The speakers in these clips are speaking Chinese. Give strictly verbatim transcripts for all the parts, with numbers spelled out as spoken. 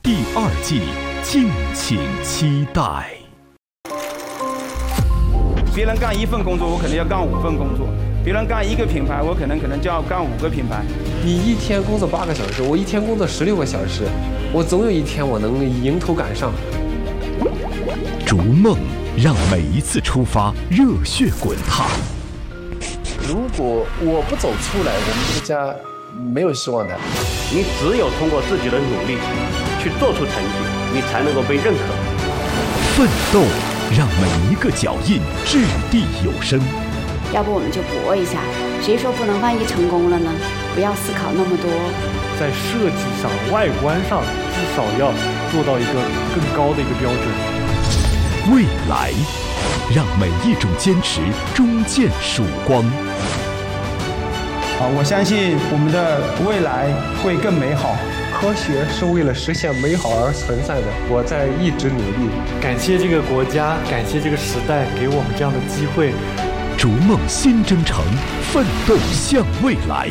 第二季，敬请期待。 别人干一份工作，我可能要干五份工作；别人干一个品牌，我可能可能就要干五个品牌。 你一天工作八个小时，我一天工作十六个小时，我总有一天我能迎头赶上。 逐梦，让每一次出发热血滚烫。 如果我不走出来，我们这个家没有希望的。 你只有通过自己的努力去做出成绩，你才能够被认可。 奋斗，让每一个脚印掷地有声。 要不我们就搏一下，谁说不能万一成功了呢？不要思考那么多。 在设计上、外观上，至少要做到一个更高的一个标准。 未来，让每一种坚持终见曙光。 啊，我相信我们的未来会更美好。 科学是为了实现美好而存在的，我在一直努力。 感谢这个国家，感谢这个时代给我们这样的机会。 逐梦新征程，奋斗向未来。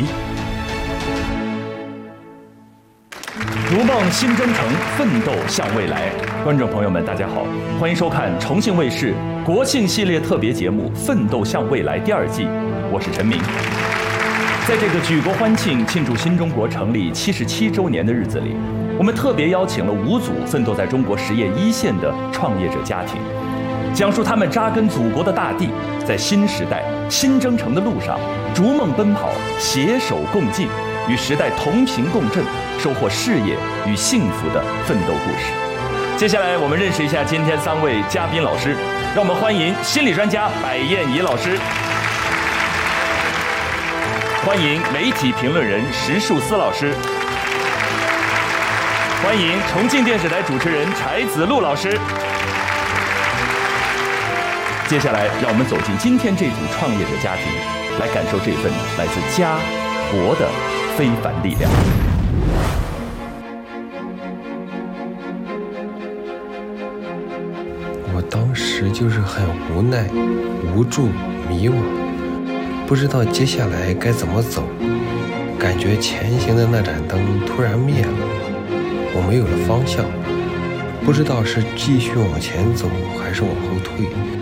逐梦新征程，奋斗向未来。观众朋友们，大家好，欢迎收看重庆卫视国庆系列特别节目《奋斗向未来》第二季，我是陈明。在这个举国欢庆庆祝新中国成立七十七周年的日子里，我们特别邀请了五组奋斗在中国实业一线的创业者家庭，讲述他们扎根祖国的大地，在新时代新征程的路上逐梦奔跑，携手共进，与时代同频共振，收获事业与幸福的奋斗故事。接下来我们认识一下今天三位嘉宾老师，让我们欢迎心理专家柏燕怡老师，欢迎媒体评论人石树思老师，欢迎重庆电视台主持人柴子路老师。接下来让我们走进今天这组创业者家庭，来感受这份来自家国的非凡力量。 我当时就是很无奈、无助、迷惘，不知道接下来该怎么走，感觉前行的那盏灯突然灭了，我没有了方向，不知道是继续往前走还是往后退。